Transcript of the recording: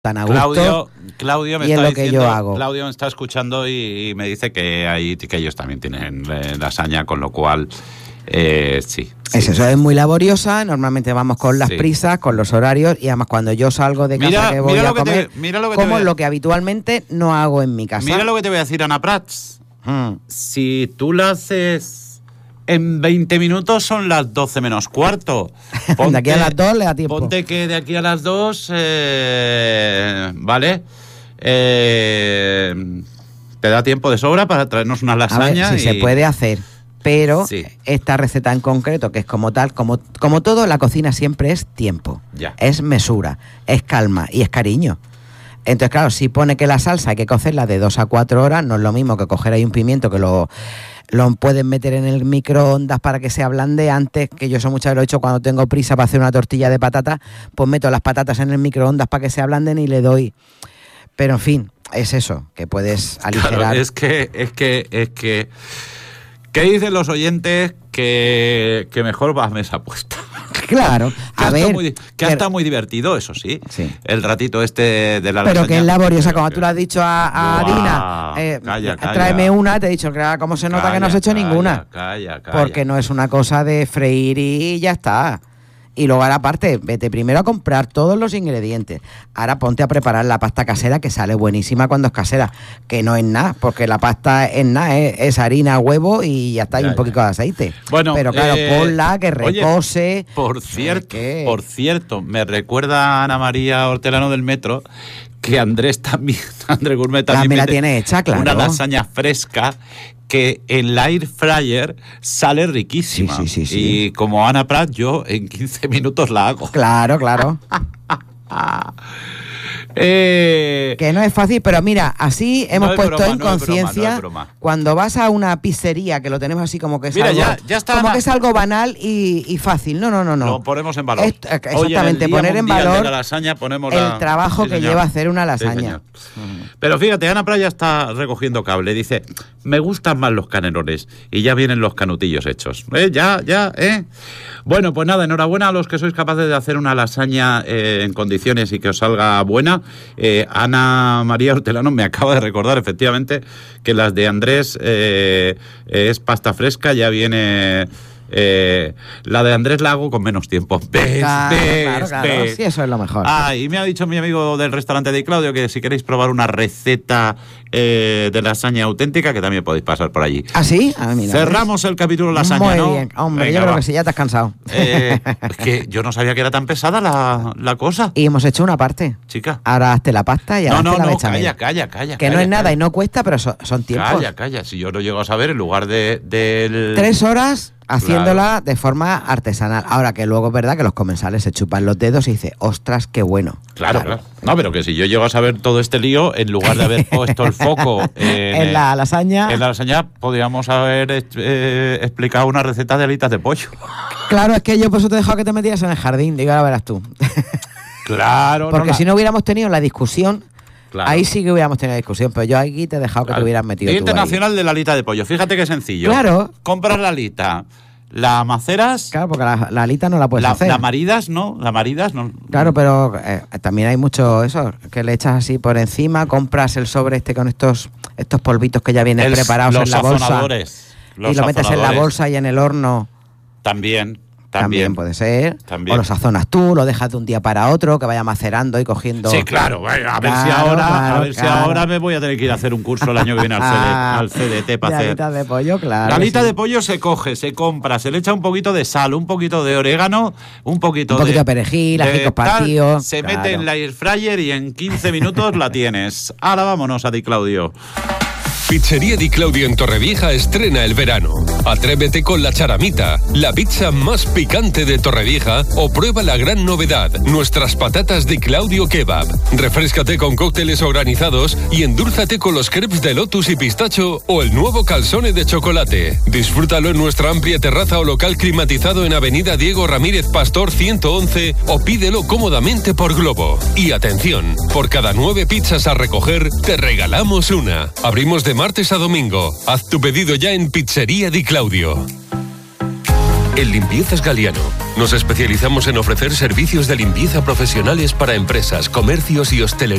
tan a gusto. Claudio me y está es lo que diciendo, yo hago. Claudio me está escuchando y me dice que ellos también tienen lasaña, con lo cual sí. Eso es muy laboriosa. Normalmente vamos con las prisas, con los horarios, y además cuando yo salgo de casa que voy a comer, como lo que habitualmente no hago en mi casa. Mira lo que te voy a decir, Ana Prats. Si tú la haces en 20 minutos, son las 12 menos cuarto. De aquí a las 2 le da tiempo. Ponte que de aquí a las 2, ¿vale? Te da tiempo de sobra para traernos una lasaña. A ver, se puede hacer, pero esta receta en concreto, que es como tal, como todo, la cocina siempre es tiempo. Ya. Es mesura, es calma y es cariño. Entonces, claro, si pone que la salsa hay que cocerla de 2 a 4 horas, no es lo mismo que coger ahí un pimiento que lo pueden meter en el microondas para que se ablande antes, que yo eso muchas veces lo he hecho cuando tengo prisa para hacer una tortilla de patata, pues meto las patatas en el microondas para que se ablanden y le doy. Pero en fin, es eso, que puedes aligerar. Claro, es que ¿qué dicen los oyentes? Que mejor va a mesa puesta. Claro, que ha estado muy divertido, eso sí. El ratito de la lasaña. Pero que es laboriosa, como tú le has dicho a Dina, calla. Tráeme una, te he dicho, ¿cómo se nota que no has hecho ninguna? Calla. Porque no es una cosa de freír y ya está. Y luego ahora aparte, vete primero a comprar todos los ingredientes. Ahora ponte a preparar la pasta casera, que sale buenísima cuando es casera. Que no es nada, porque la pasta es nada, es harina, huevo y ya está, y un poquito de aceite. Bueno, pero claro, ponla, que repose. Oye, por cierto, me recuerda a Ana María Hortelano del Metro que Andrés Gourmet también la tiene hecha, claro. Una lasaña fresca que en la air fryer sale riquísima. Sí. Y como Ana Prat, yo en 15 minutos la hago. Claro. Que no es fácil, pero mira, así hemos puesto en conciencia cuando vas a una pizzería, que lo tenemos así como que es algo, ya está, como que es algo banal y fácil. No. Lo ponemos en valor. Exactamente, poner en valor la lasaña, ponemos el trabajo que lleva hacer una lasaña. Pero fíjate, Ana Prat ya está recogiendo cable. Dice, me gustan más los canelones. Y ya vienen los canutillos hechos. Bueno, pues nada, enhorabuena a los que sois capaces de hacer una lasaña en condiciones y que os salga buena. Ana María Hortelano me acaba de recordar efectivamente que las de Andrés es pasta fresca, ya viene... la de Andrés la hago con menos tiempo. Claro. Sí, eso es lo mejor. Y me ha dicho mi amigo del restaurante de Claudio que si queréis probar una receta de lasaña auténtica, que también podéis pasar por allí. ¿Ah, sí? Mira, cerramos el capítulo lasaña, ¿no? Muy bien, hombre. Venga, yo creo que sí, ya te has cansado. Es que yo no sabía que era tan pesada la cosa. Y hemos hecho una parte. Chica. Ahora hazte la pasta y ahora hazte la bechamel. Calla. Que no es nada y no cuesta, pero son tiempos. Calla. Si yo lo llego a saber, en lugar del... 3 horas... haciéndola de forma artesanal. Ahora que luego es verdad que los comensales se chupan los dedos y dice, ostras, qué bueno. Claro. No, pero que si yo llego a saber todo este lío, en lugar de haber puesto el foco en la lasaña... En la lasaña podríamos haber explicado una receta de alitas de pollo. Claro, es que yo por eso te he dejado que te metieras en el jardín. Digo, ahora verás tú. Claro. Porque si no hubiéramos tenido la discusión... Claro. Ahí sí que hubiéramos tenido discusión, pero yo aquí te he dejado que te hubieras metido. Día tú Internacional ahí. de la alita de pollo. Fíjate qué sencillo. Claro. Compras la alita, la maceras. Claro, porque la alita no la puedes hacer. La maridas, ¿no? Claro, pero también hay mucho eso, que le echas así por encima, compras el sobre con estos polvitos que ya vienen preparados en la bolsa. Y lo metes en la bolsa y en el horno. También puede ser. O lo sazonas tú, lo dejas de un día para otro, que vaya macerando y cogiendo. Sí, claro. A ver si ahora me voy a tener que ir a hacer un curso el año que viene al CDT para hacer. La alita de pollo, claro. La alita de pollo se coge, se compra, se le echa un poquito de sal, un poquito de orégano, un poquito de perejil, ajicos partidos. Se mete en la air fryer y en 15 minutos la tienes. Ahora vámonos a Di Claudio. Pizzería Di Claudio en Torrevieja estrena el verano. Atrévete con la charamita, la pizza más picante de Torrevieja, o prueba la gran novedad, nuestras patatas Di Claudio Kebab. Refréscate con cócteles organizados y endúlzate con los crepes de lotus y pistacho o el nuevo calzone de chocolate. Disfrútalo en nuestra amplia terraza o local climatizado en Avenida Diego Ramírez Pastor 111 o pídelo cómodamente por Globo. Y atención, por cada 9 pizzas a recoger, te regalamos una. Abrimos de martes a domingo. Haz tu pedido ya en Pizzería Di Claudio. En Limpiezas Galiano Nos especializamos en ofrecer servicios de limpieza profesionales para empresas, comercios y hostelería.